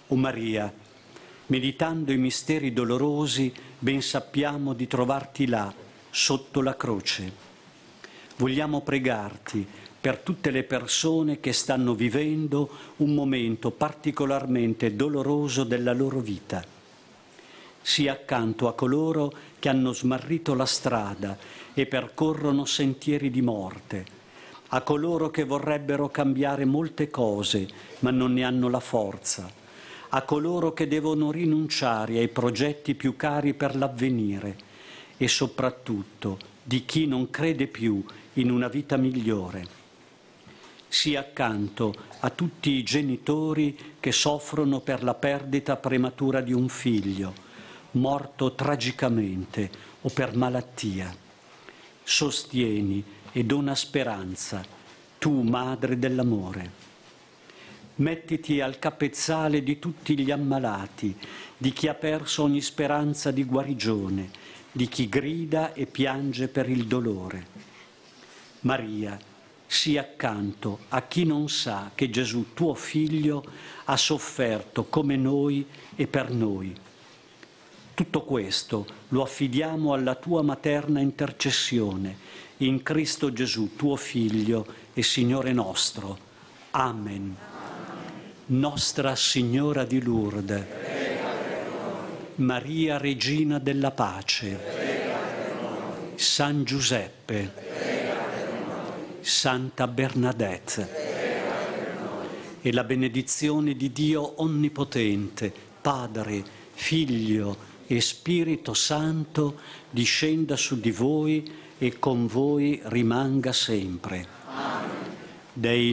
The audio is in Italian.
O Maria, meditando i misteri dolorosi, ben sappiamo di trovarti là, sotto la croce. Vogliamo pregarti per tutte le persone che stanno vivendo un momento particolarmente doloroso della loro vita. Sii accanto a coloro che hanno smarrito la strada e percorrono sentieri di morte, a coloro che vorrebbero cambiare molte cose ma non ne hanno la forza, a coloro che devono rinunciare ai progetti più cari per l'avvenire e soprattutto di chi non crede più in una vita migliore. Sii accanto a tutti i genitori che soffrono per la perdita prematura di un figlio, morto tragicamente o per malattia. Sostieni e dona speranza, tu Madre dell'amore. Mettiti al capezzale di tutti gli ammalati, di chi ha perso ogni speranza di guarigione, di chi grida e piange per il dolore. Maria, sii accanto a chi non sa che Gesù, tuo Figlio, ha sofferto come noi e per noi. Tutto questo lo affidiamo alla tua materna intercessione, in Cristo Gesù, tuo Figlio e Signore nostro. Amen. Nostra Signora di Lourdes, Maria Regina della Pace, San Giuseppe, Santa Bernadette, e la benedizione di Dio Onnipotente, Padre, Figlio e Spirito Santo, discenda su di voi e con voi rimanga sempre. Amen. Dei